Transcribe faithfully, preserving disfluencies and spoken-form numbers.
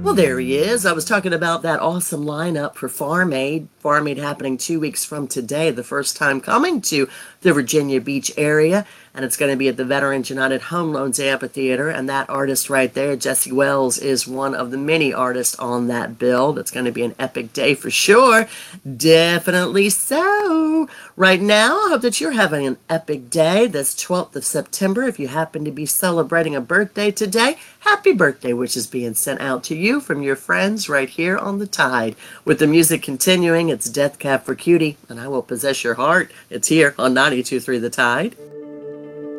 Well, there he is. I was talking about that awesome lineup for Farm Aid. Farm Aid happening two weeks from today, the first time coming to the Virginia Beach area. And it's going to be at the Veterans United Home Loans Amphitheater. And that artist right there, Jesse Wells, is one of the many artists on that bill. It's going to be an epic day for sure. Definitely so. Right now, I hope that you're having an epic day this twelfth of September. If you happen to be celebrating a birthday today, happy birthday, which is being sent out to you from your friends right here on The Tide. With the music continuing, it's Death Cab for Cutie, and I Will Possess Your Heart. It's here on ninety-two point three The Tide.